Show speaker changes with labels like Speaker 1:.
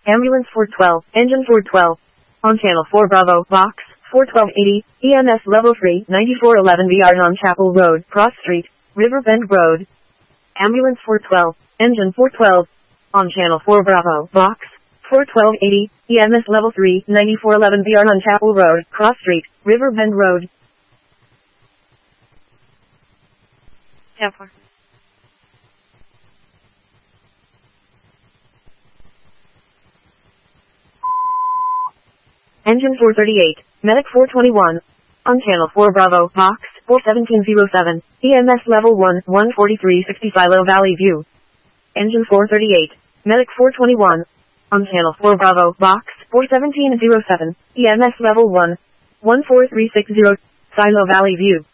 Speaker 1: Ambulance 412, Engine 412. On Channel 4 Bravo, Box 41280, EMS Level 3, 9411 VR on Chapel Road, Cross Street, Riverbend Road. Ambulance 412, Engine 412. On Channel 4 Bravo, Box 41280, EMS Level 3, 9411 VR on Chapel Road, Cross Street, Riverbend Road. Templar. Engine 438, Medic 421. On Channel 4 Bravo, Box 41707, EMS Level 1, 14360 Philo Valley View. Engine 438, Medic 421. On Channel 4 Bravo, Box 41707, EMS Level 1, 14360, Philo Valley View.